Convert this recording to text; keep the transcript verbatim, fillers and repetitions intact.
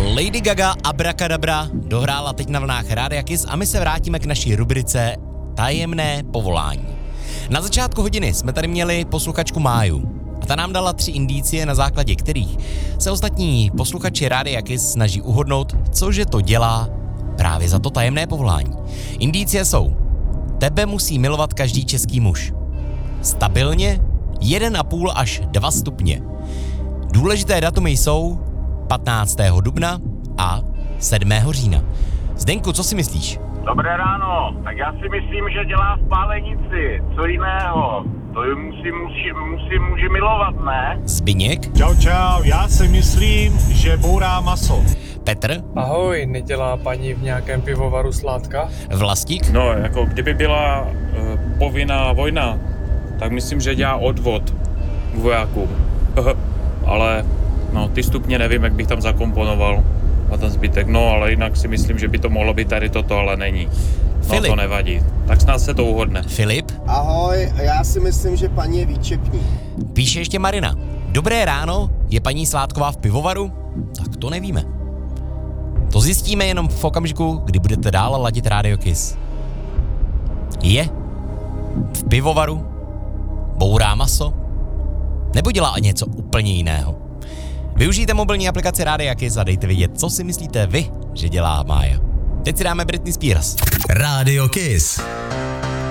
Lady Gaga Abracadabra dohrála teď na vlnách Rádia Kiss a my se vrátíme k naší rubrice Tajemné povolání. Na začátku hodiny jsme tady měli posluchačku Máju a ta nám dala tři indicie, na základě kterých se ostatní posluchači Rádia Kiss snaží uhodnout, cože to dělá právě za to tajemné povolání. Indicie jsou: tebe musí milovat každý český muž. Stabilně jeden a půl až dva stupně. Důležité datumy jsou patnáctého dubna a sedmého října. Zdenku, co si myslíš? Dobré ráno, tak já si myslím, že dělá v pálenici, co jiného. To ji musí, musí, musí, může milovat, ne? Zbyněk? Čau, čau, já si myslím, že bourá maso. Petr? Ahoj, nedělá paní v nějakém pivovaru sládka? Vlastík? No, jako kdyby byla uh, povinná vojna, tak myslím, že dělá odvod k vojákům. Ale no, ty stupně nevím, jak bych tam zakomponoval a ten zbytek. No, ale jinak si myslím, že by to mohlo být tady toto, ale není. No, Filip. To nevadí. Tak snad se to uhodne. Filip? Ahoj, já si myslím, že paní je výčepní. Píše ještě Marina. Dobré ráno, je paní Sládková v pivovaru? Tak to nevíme. To zjistíme jenom v okamžiku, kdy budete dál ladit Radio Kiss. Je v pivovaru? Bourá maso? Nebo dělá něco úplně jiného? Využijte mobilní aplikaci Rádia Kiss a dejte vědět, co si myslíte vy, že dělá Mája. Teď si dáme Britney Spears. Radio Kiss.